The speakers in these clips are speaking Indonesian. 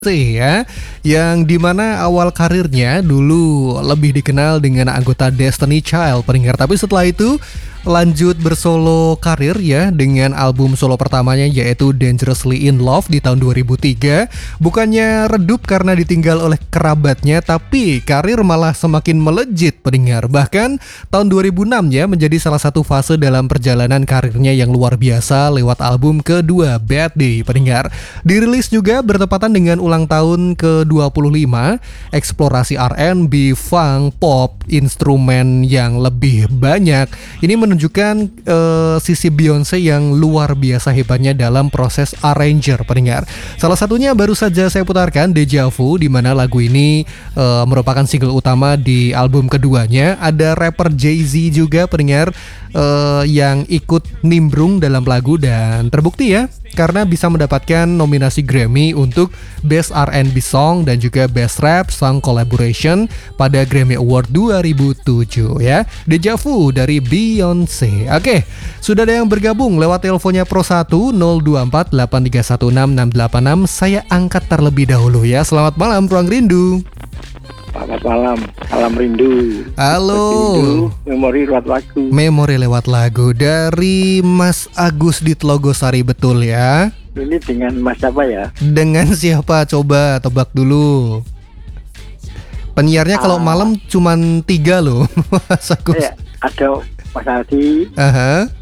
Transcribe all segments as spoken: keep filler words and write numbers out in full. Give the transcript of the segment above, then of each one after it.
Ya, yang dimana awal karirnya dulu lebih dikenal dengan anggota Destiny Child pendengar, tapi setelah itu lanjut bersolo karir ya dengan album solo pertamanya yaitu Dangerously in Love di tahun dua ribu tiga. Bukannya redup karena ditinggal oleh kerabatnya, tapi karir malah semakin melejit pendengar. Bahkan tahun dua ribu enam ya menjadi salah satu fase dalam perjalanan karirnya yang luar biasa lewat album kedua Bad Day pendengar. Dirilis juga bertepatan dengan ulang tahun ke dua puluh lima, eksplorasi R and B, funk, pop, instrumen yang lebih banyak. Ini menunjukkan uh, sisi Beyonce yang luar biasa hebatnya dalam proses arranger pendengar. Salah satunya baru saja saya putarkan Deja Vu, di mana lagu ini uh, merupakan single utama di album keduanya. Ada rapper Jay-Z juga pendengar uh, yang ikut nimbrung dalam lagu dan terbukti ya karena bisa mendapatkan nominasi Grammy untuk Best R and B Song dan juga Best Rap Song Collaboration pada Grammy Award dua ribu tujuh ya. Deja Vu dari Beyonce. Oke, sudah ada yang bergabung lewat teleponnya Pro satu nol dua empat delapan tiga satu enam enam delapan enam. Saya angkat terlebih dahulu ya. Selamat malam Ruang Rindu. Selamat malam, salam rindu. Halo. Rindu, memori lewat lagu. Memori lewat lagu dari Mas Agus di Tlogosari, betul ya? Ini dengan Mas apa ya? Dengan siapa? Coba tebak dulu. Penyiarnya ah. kalau malam cuman tiga loh, Mas Agus. Ya, ada Mas Aldi. Aha.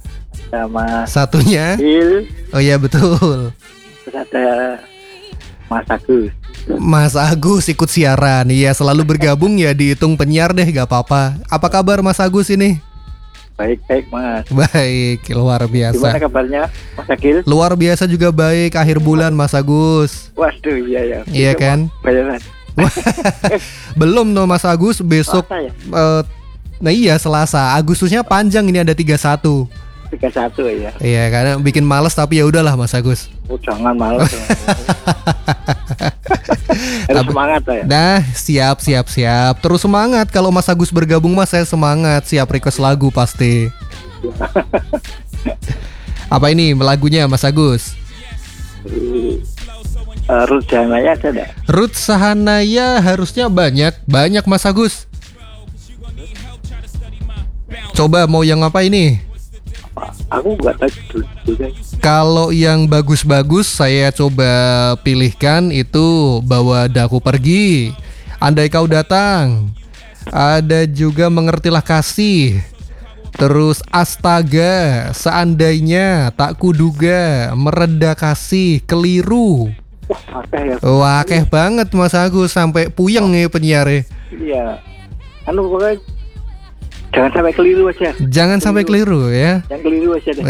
Sama satunya. Il. Oh iya betul. Terus ada Mas Agus. Mas Agus ikut siaran, iya selalu bergabung ya, dihitung penyiar deh, gak apa-apa. Apa kabar Mas Agus ini? Baik-baik Mas. Baik, luar biasa. Gimana kabarnya Mas Agil? Luar biasa juga baik, akhir bulan Mas Agus. Waduh, iya ya. Iya kan? Bayaran. Belum no Mas Agus, besok Selasa ya? uh, Nah iya Selasa, Agustusnya panjang ini ada tiga puluh satu. tiga puluh satu ya. Iya, karena bikin males tapi ya udahlah Mas Agus. Oh, jangan males. Harus semangat ya. Nah, siap siap siap. Terus semangat, kalau Mas Agus bergabung Mas saya semangat, siap request lagu pasti. Apa ini lagunya Mas Agus? Uh, Ruth Sahanaya ada enggak? Ruth Sahanaya harusnya banyak, banyak Mas Agus. Coba mau yang apa ini? Aku nggak tahu juga. Kalau yang bagus-bagus saya coba pilihkan itu Bawa Daku Pergi, Andai Kau Datang, ada juga Mengertilah Kasih, terus Astaga, Seandainya, Tak Kuduga, Mereda Kasih, Keliru. Wah, akeh ya. Wah, akeh banget Mas Agus, sampai puyeng nih penyiarnya. Iya. Anu pokoknya jangan sampai keliru aja. Jangan keliru. sampai keliru ya. Jangan keliru aja deh.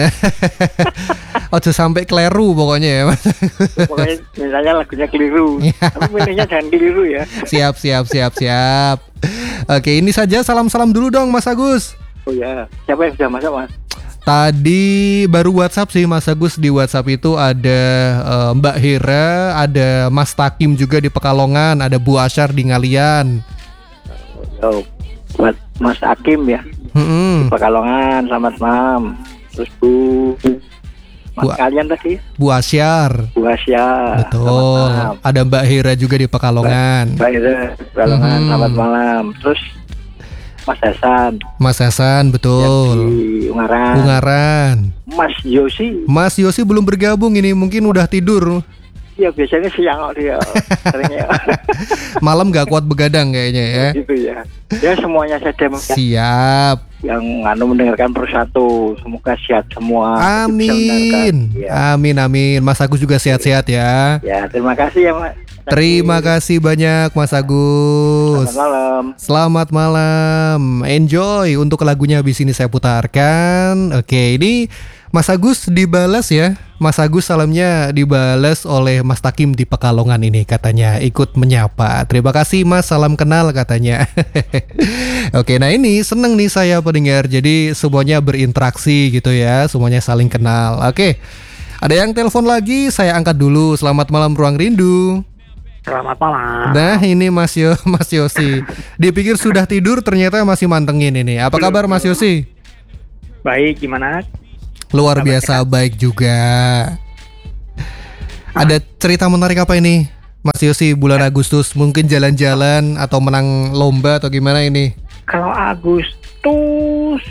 Ojo sampai keliru pokoknya ya Mas. Pokoknya misalnya lagunya keliru, tapi milihnya jangan keliru ya. Siap siap siap siap. Oke, ini saja salam-salam dulu dong Mas Agus. Oh ya, siapa yang sudah masuk Mas? Tadi baru WhatsApp sih Mas Agus, di WhatsApp itu ada uh, Mbak Hera, ada Mas Takim juga di Pekalongan, ada Bu Asyar di Ngalian. Oh, buat Mas Hakim ya, hmm. di Pekalongan, selamat malam. Terus Bu, Mas Bu, kalian tadi? Bu Asyar. Bu Asyar. Betul. Ada Mbak Hera juga di Pekalongan. Mbak Hera, Pekalongan, hmm. selamat malam. Terus Mas Hasan. Mas Hasan, betul. Di Ungaran. Ungaran. Mas Yosi. Mas Yosi belum bergabung ini, mungkin udah tidur. Iya, biasanya siang kok dia. Seringnya. Malam gak kuat begadang kayaknya ya. Gitu ya. Ya semuanya saja. Siap. Yang anu mendengarkan persatu, semoga sehat semua. Amin. Ya. Amin amin. Mas Agus juga sehat-sehat ya. Ya, terima kasih ya Mas. Terima kasih banyak Mas Agus. Selamat malam. Selamat malam. Enjoy untuk lagunya habis ini saya putarkan. Oke, ini Mas Agus dibalas ya. Mas Agus salamnya dibalas oleh Mas Takim di Pekalongan ini, katanya ikut menyapa. Terima kasih Mas, salam kenal katanya. Oke, nah ini seneng nih saya pendengar. Jadi semuanya berinteraksi gitu ya, semuanya saling kenal. Oke, ada yang telepon lagi, saya angkat dulu. Selamat malam Ruang Rindu. Selamat malam. Nah ini Mas Yo, Mas Yosi. Dipikir sudah tidur, ternyata masih mantengin ini. Apa kabar Mas Yosi? Baik, gimana? Luar biasa baik juga. Ada cerita menarik apa ini? Mas Yosi bulan Agustus? Mungkin jalan-jalan atau menang lomba atau gimana ini? Kalau Agustus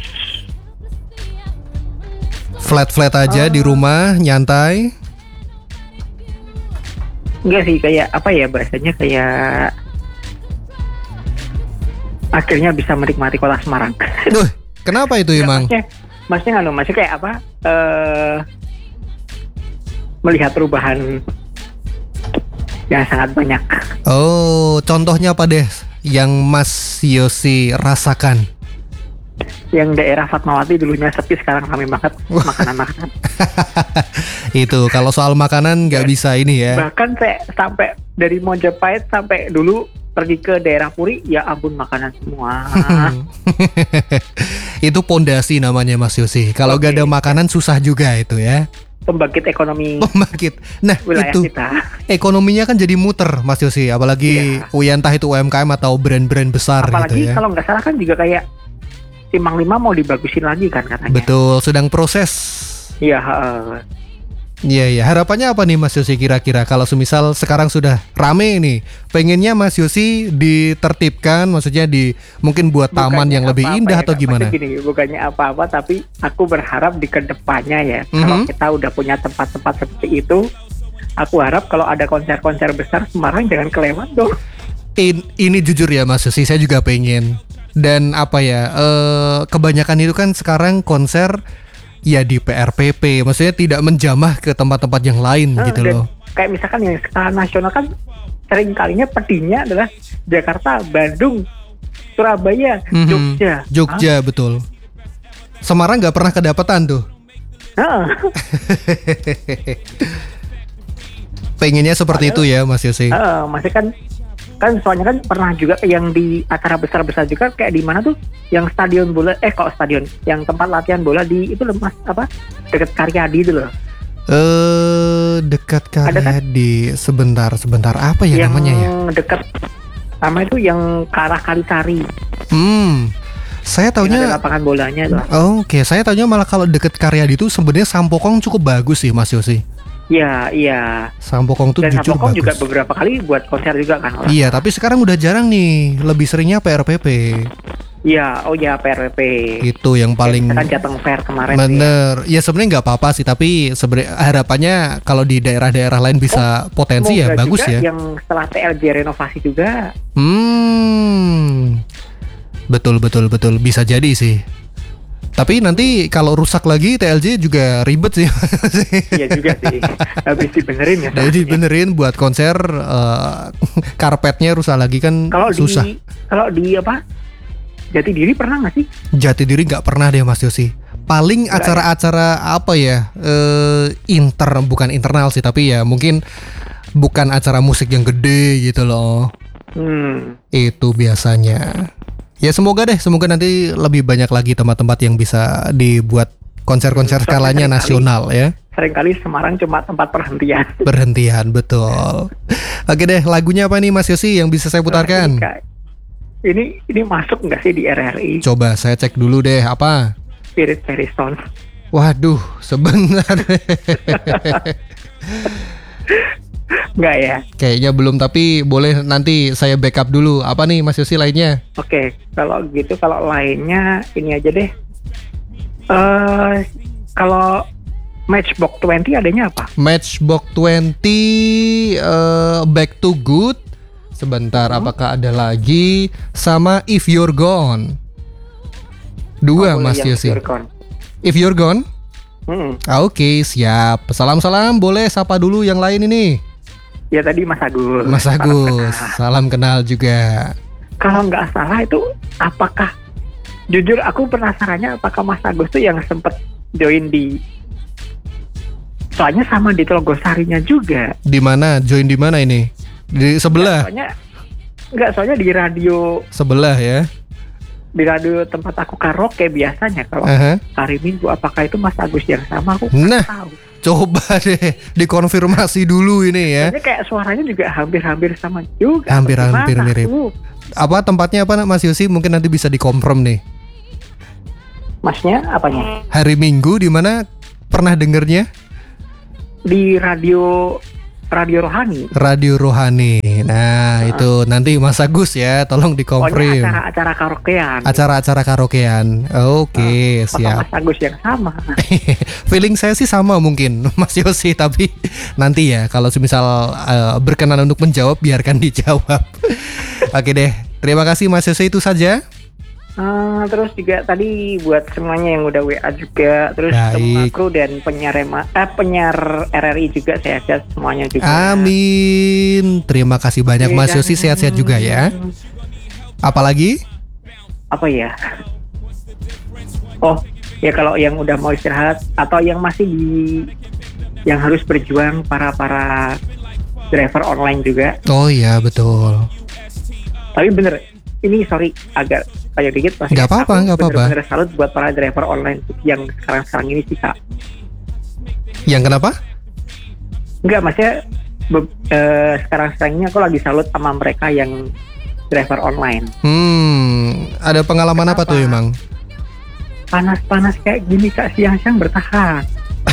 Flat-flat aja uh, di rumah, nyantai? enggak sih, kayak apa ya bahasanya, kayak akhirnya bisa menikmati kota Semarang. Duh, kenapa itu emang? Maksudnya, maksudnya nggak, maksudnya kayak apa? Uh, melihat perubahan yang sangat banyak. Oh, contohnya apa deh yang Mas Yosi rasakan? Yang daerah Fatmawati dulunya sepi, sekarang ramai banget makanan-makanan. Itu kalau soal makanan nggak bisa ini ya. Bahkan saya sampai dari Mojopahit sampai dulu pergi ke daerah Puri, ya ampun makanan semua. Itu pondasi namanya Mas Yosi. Kalau okay. Gak ada makanan susah juga itu ya. Pembangkit ekonomi. Pembangkit. Nah wilayah itu kita. Ekonominya kan jadi muter Mas Yosi. Apalagi ya. Entah itu U M K M atau brand-brand besar. Apalagi gitu ya. Kalau nggak salah kan juga kayak Simpang lima mau dibagusin lagi kan katanya. Betul, sedang proses. Iya. Uh, Iya ya, harapannya apa nih Mas Yosi kira-kira kalau semisal sekarang sudah rame nih, pengennya Mas Yosi ditertibkan, maksudnya di mungkin buat taman bukannya yang lebih indah ya, atau gimana? Gini, bukannya apa-apa, tapi aku berharap di kedepannya ya, mm-hmm. kalau kita udah punya tempat-tempat seperti itu, aku harap kalau ada konser-konser besar Semarang jangan kelewat dong. In, ini jujur ya Mas Yosi, saya juga pengen. Dan apa ya, eh, kebanyakan itu kan sekarang konser ya di P R P P, maksudnya tidak menjamah ke tempat-tempat yang lain nah, gitu loh. Kayak misalkan yang skala nasional kan sering kalinya petinya adalah Jakarta, Bandung, Surabaya, mm-hmm. Jogja. Jogja Hah? Betul. Semarang nggak pernah kedapatan tuh. Nah. Pengennya seperti Padahal, itu ya Mas Yosi. Uh, masih kan kan soalnya kan pernah juga yang di acara besar-besar juga kayak di mana tuh yang stadion bola eh kok stadion yang tempat latihan bola di itu loh Mas apa dekat Karyadi itu loh. Eh dekat Karyadi kan? sebentar sebentar apa ya yang namanya ya? Yang dekat nama itu yang ke arah Kalisari. Hmm. Saya taunya ada lapangan bolanya tuh. Oh, Oke, okay. Saya taunya malah kalau dekat Karyadi itu sebenarnya Sampokong cukup bagus sih Mas Yosi. Iya, iya. Sampokong tuh Dan jujur Sampokong bagus. juga beberapa kali buat konser juga kan. Orang. Iya, tapi sekarang udah jarang nih. Lebih seringnya P R P P. Iya, oh ya P R P P. Itu yang paling. Kan Jateng Fair kemarin. Bener. Ya, ya sebenarnya nggak apa-apa sih, tapi sebenarnya harapannya kalau di daerah-daerah lain bisa oh, potensi ya bagus juga ya. Yang setelah T L J renovasi juga. Hmm. Betul betul betul bisa jadi sih. Tapi nanti kalau rusak lagi T L J juga ribet sih. Iya juga sih. Habis dibenerin ya. Jadi dibenerin buat konser uh, karpetnya rusak lagi kan kalau susah. Di, kalau di apa? Jatidiri pernah nggak sih? Jatidiri nggak pernah deh Mas Yosi. Paling Enggak acara-acara ya? apa ya? Uh, inter bukan internal sih, tapi ya mungkin bukan acara musik yang gede gitu loh. Hmm. Itu biasanya. Ya semoga deh, semoga nanti lebih banyak lagi tempat-tempat yang bisa dibuat konser-konser skalanya nasional ya. Seringkali Semarang cuma tempat perhentian. Perhentian, betul. Oke deh, lagunya apa nih Mas Yosi yang bisa saya putarkan? Ini ini masuk nggak sih di R R I? Coba saya cek dulu deh, apa? Spirit Fairy Stone. Waduh, sebentar. Enggak ya? Kayaknya belum, tapi boleh nanti saya backup dulu. Apa nih Mas Yosi lainnya? Oke, kalau gitu kalau lainnya ini aja deh. Uh, kalau Matchbox dua puluh adanya apa? Matchbox dua puluh uh, Back to Good. Sebentar, hmm. apakah ada lagi? Sama If You're Gone. Dua oh, Mas Yosi. If You're Gone. If You're Gone? Hmm. Oke, okay, siap. Salam-salam, boleh sapa dulu yang lain ini. Ya tadi Mas Agus. Mas Agus, salam kenal juga. Kalau nggak salah itu apakah, jujur aku penasarannya apakah Mas Agus tuh yang sempet join di, soalnya sama di Telogosarinya juga. Di mana? Join di mana ini? Di sebelah? Ya, soalnya nggak, soalnya di radio. Sebelah ya? Di radio tempat aku karaoke biasanya kalau uh-huh. hari Minggu. Apakah itu Mas Agus yang sama? Aku nggak nah. tahu. Coba deh dikonfirmasi dulu ini ya. Ini kayak suaranya juga hampir-hampir sama juga. Hampir-hampir mirip. Apa tempatnya apa Mas Yosi? Mungkin nanti bisa dikonfirm nih. Masnya apanya? Hari Minggu di mana pernah dengernya? Di radio Radio Rohani. Radio Rohani. Nah, uh. itu nanti Mas Agus ya, tolong dikonfirm. Pokoknya acara-acara karaokean. Acara-acara karaokean. Oke, okay, uh, siap. Mas Agus yang sama. Feeling saya sih sama mungkin, Mas Yosi, tapi nanti ya kalau semisal uh, berkenan untuk menjawab, biarkan dijawab. Oke deh, terima kasih Mas Yosi, itu saja. Uh, terus juga tadi buat semuanya yang udah W A juga, terus semua kru dan penyiar eh, penyiar R R I juga sehat-sehat semuanya juga. Amin. Terima kasih banyak. Oke, Mas Yosi, sehat-sehat juga ya. Apalagi? Apa ya? Oh, ya kalau yang udah mau istirahat atau yang masih di yang harus berjuang, para para driver online juga. Oh iya, betul. Tapi bener, ini sorry agak kayak dikit masih. Gak apa-apa, gak apa-apa. Bener-bener salut buat para driver online yang sekarang-sekarang ini sih, Kak. Yang kenapa? Enggak, maksudnya be- uh, sekarang-sekarang ini aku lagi salut sama mereka yang driver online. Hmm, ada pengalaman Kenapa? Apa tuh emang? Panas-panas kayak gini, Kak, siang-siang bertahan.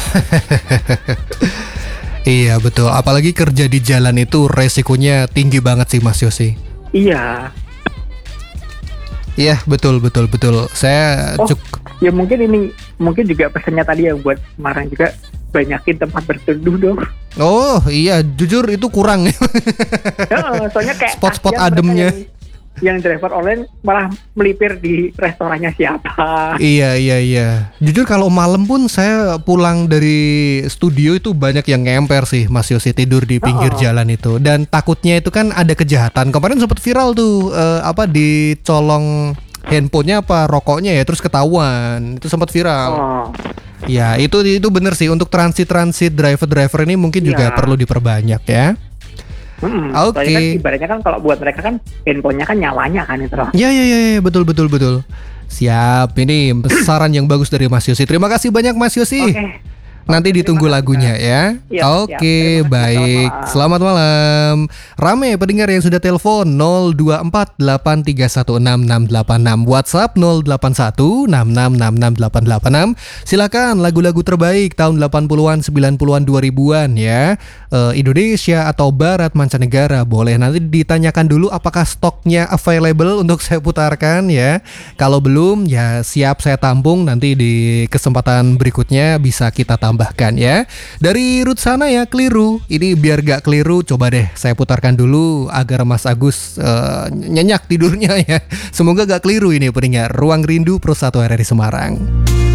Iya betul, apalagi kerja di jalan itu resikonya tinggi banget sih Mas Yosi. Iya. Iya betul betul betul. Saya oh, cuk. Ya mungkin ini mungkin juga pesannya tadi yang buat Semarang juga, banyakin tempat berteduh dong. Oh iya, jujur itu kurang. Ya, soalnya kayak spot-spot ademnya. Yang, yang driver online malah melipir di restorannya siapa. Iya iya iya. Jujur kalau malam pun saya pulang dari studio itu banyak yang ngemper sih Mas Yosi, tidur di pinggir oh. jalan itu. Dan takutnya itu kan ada kejahatan. Kemarin sempat viral tuh uh, apa dicolong handphonenya apa rokoknya ya, terus ketahuan. Itu sempat viral. Oh. Ya itu itu bener sih, untuk transit-transit driver-driver ini mungkin ya. juga perlu diperbanyak ya. Hmm, Oke. Okay. Kan ibaratnya kan kalau buat mereka kan handphonenya kan nyalanya kan itu loh. Ya ya ya, ya betul betul betul. Siap, ini saran yang bagus dari Mas Yosi. Terima kasih banyak Mas Yosi. Oke. Okay. Nanti ditunggu lagunya ya. ya Oke, okay, baik. Selamat malam. Rame pendengar yang sudah telepon nol dua empat delapan tiga satu enam enam delapan enam, WhatsApp nol delapan satu enam enam enam enam delapan delapan enam. Silakan lagu-lagu terbaik tahun delapan puluhan, sembilan puluhan, dua ribuan ya. Uh, Indonesia atau barat, mancanegara boleh. Nanti ditanyakan dulu apakah stoknya available untuk saya putarkan ya. Kalau belum ya siap saya tampung, nanti di kesempatan berikutnya bisa kita tambah. Bahkan ya. Dari root sana ya keliru. Ini biar gak keliru, coba deh saya putarkan dulu agar Mas Agus uh, nyenyak tidurnya ya. Semoga gak keliru ini pendengar. Ruang Rindu Pro satu R R I Semarang.